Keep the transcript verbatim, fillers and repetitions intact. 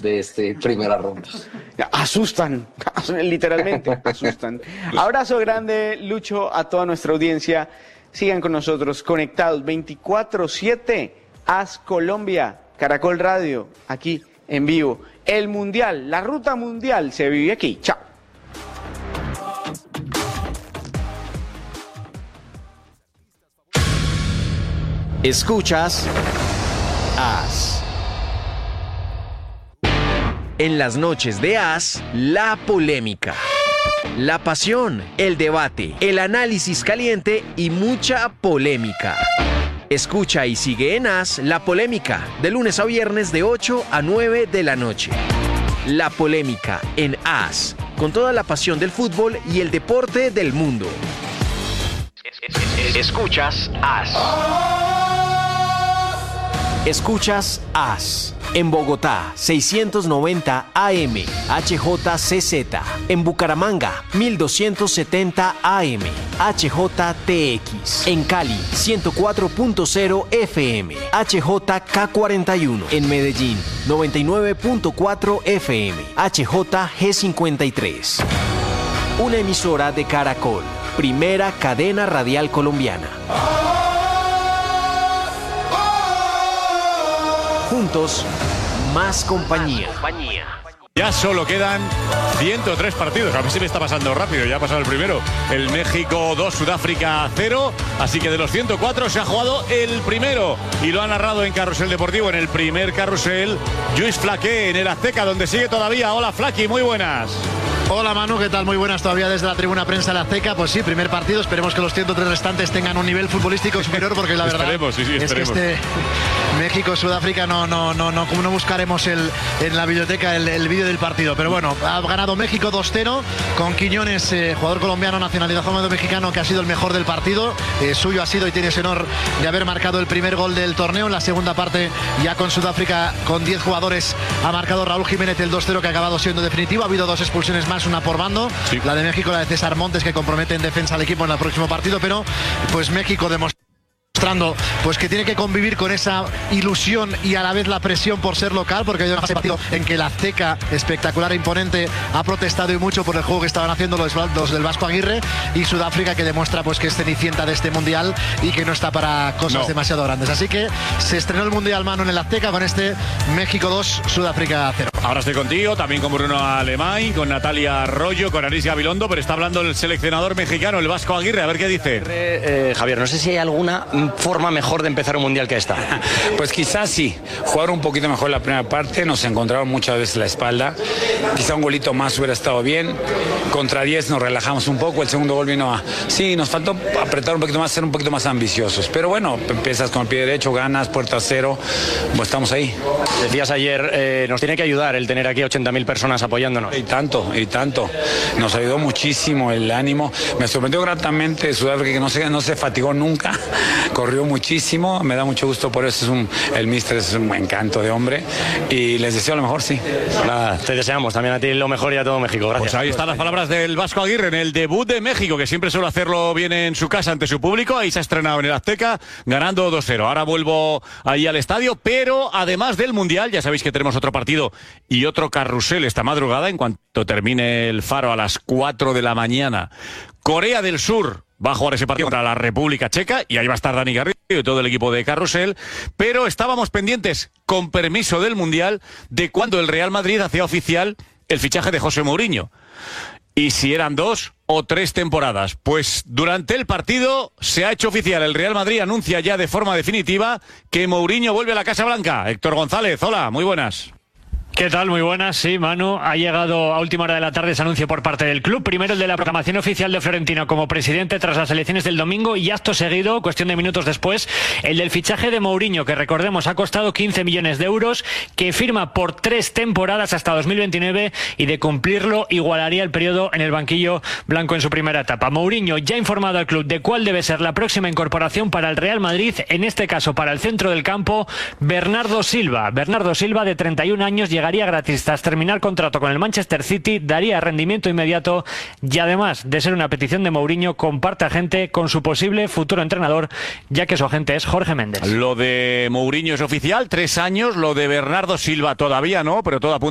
dos de este primera ronda. Asustan, literalmente, asustan. Abrazo grande, Lucho, a toda nuestra audiencia. Sigan con nosotros, conectados veinticuatro siete, A S Colombia, Caracol Radio, aquí en vivo. El Mundial, la ruta mundial se vive aquí. Chao. Escuchas A S. En las noches de A S, la polémica, la pasión, el debate, el análisis caliente y mucha polémica. Escucha y sigue en A S La Polémica, de lunes a viernes de ocho a nueve de la noche. La Polémica en A S, con toda la pasión del fútbol y el deporte del mundo. Escuchas A S. Escuchas A S. En Bogotá, seiscientos noventa A M, H J C Z. En Bucaramanga, mil doscientos setenta A M, H J T X. En Cali, ciento cuatro punto cero F M, H J K cuarenta y uno. En Medellín, noventa y nueve punto cuatro F M, H J G cincuenta y tres. Una emisora de Caracol, primera cadena radial colombiana. Juntos, más compañía. Ya solo quedan ciento tres partidos. A mí se me está pasando rápido. Ya ha pasado el primero. El México dos, Sudáfrica cero. Así que de los ciento cuatro se ha jugado el primero. Y lo ha narrado en Carrusel Deportivo, en el primer carrusel, Lluís Flaqué, en el Azteca, donde sigue todavía. Hola, Flaqui, muy buenas. Hola Manu, ¿qué tal? Muy buenas todavía desde la tribuna prensa de la Azteca. Pues sí, primer partido, esperemos que los ciento tres restantes tengan un nivel futbolístico superior, porque la verdad esperemos, sí, sí, es esperemos. que este México-Sudáfrica no, no, no, no, no buscaremos el, en la biblioteca el, el vídeo del partido. Pero bueno, ha ganado México dos cero con Quiñones, eh, jugador colombiano, nacionalidad mexicano, que ha sido el mejor del partido. Eh, suyo ha sido y tiene ese honor de haber marcado el primer gol del torneo. En la segunda parte, ya con Sudáfrica, con diez jugadores, ha marcado Raúl Jiménez el dos cero, que ha acabado siendo definitivo. Ha habido dos expulsiones más, una por bando. Sí. La de México, la de César Montes, que compromete en defensa al equipo en el próximo partido, pero pues México demostró mostrando pues que tiene que convivir con esa ilusión y a la vez la presión por ser local, porque hay un partido en que la Azteca, espectacular e imponente, ha protestado y mucho por el juego que estaban haciendo los, los del Vasco Aguirre, y Sudáfrica, que demuestra pues que es cenicienta de este mundial y que no está para cosas no. demasiado grandes. Así que se estrenó el mundial, mano, en el Azteca con este México dos, Sudáfrica cero. Ahora estoy contigo, también con Bruno Alemán, con Natalia Arroyo, con Aris Gabilondo, pero está hablando el seleccionador mexicano, el Vasco Aguirre, a ver qué dice. Eh, Javier, no sé si hay alguna forma mejor de empezar un mundial que esta. Pues quizás sí, jugaron un poquito mejor la primera parte, nos encontraron muchas veces la espalda, quizá un golito más hubiera estado bien, contra diez nos relajamos un poco, el segundo gol vino a... Sí, nos faltó apretar un poquito más, ser un poquito más ambiciosos, pero bueno, empiezas con el pie derecho, ganas, puerta cero, pues estamos ahí. Decías ayer, eh, nos tiene que ayudar el tener aquí ochenta mil personas apoyándonos. Y tanto, y tanto, nos ayudó muchísimo el ánimo, me sorprendió gratamente Sudáfrica, que no se, no se fatigó nunca, corrió muchísimo, me da mucho gusto por eso, es un, el míster es un encanto de hombre y les deseo lo mejor, sí. Nada, te deseamos también a ti lo mejor y a todo México, gracias. Pues ahí están las palabras del Vasco Aguirre en el debut de México, que siempre suele hacerlo bien en su casa ante su público. Ahí se ha estrenado en el Azteca ganando dos cero. Ahora vuelvo ahí al estadio, pero además del Mundial, ya sabéis que tenemos otro partido y otro carrusel esta madrugada en cuanto termine el Faro a las cuatro de la mañana. Corea del Sur va a jugar ese partido contra la República Checa y ahí va a estar Dani Garrido y todo el equipo de Carrusel, pero estábamos pendientes, con permiso del Mundial, de cuando el Real Madrid hacía oficial el fichaje de José Mourinho. Y si eran dos o tres temporadas. Pues durante el partido se ha hecho oficial. El Real Madrid anuncia ya de forma definitiva que Mourinho vuelve a la Casa Blanca. Héctor González, hola, muy buenas. ¿Qué tal? Muy buenas, sí, Manu. Ha llegado a última hora de la tarde ese anuncio por parte del club. Primero el de la proclamación oficial de Florentino como presidente tras las elecciones del domingo, y acto seguido, cuestión de minutos después, el del fichaje de Mourinho, que recordemos ha costado quince millones de euros, que firma por tres temporadas hasta dos mil veintinueve y de cumplirlo igualaría el periodo en el banquillo blanco en su primera etapa. Mourinho ya ha informado al club de cuál debe ser la próxima incorporación para el Real Madrid, en este caso para el centro del campo, Bernardo Silva. Bernardo Silva, de treinta y un años, llegaría gratis tras terminar contrato con el Manchester City, daría rendimiento inmediato y, además de ser una petición de Mourinho, comparte agente con su posible futuro entrenador, ya que su agente es Jorge Méndez. Lo de Mourinho es oficial, tres años, lo de Bernardo Silva todavía no, pero todo apunta